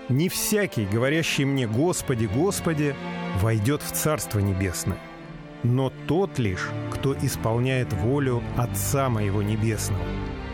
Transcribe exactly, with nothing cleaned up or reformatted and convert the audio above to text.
«Не всякий, говорящий мне: Господи, Господи, войдет в Царство Небесное, но тот лишь, кто исполняет волю Отца Моего Небесного.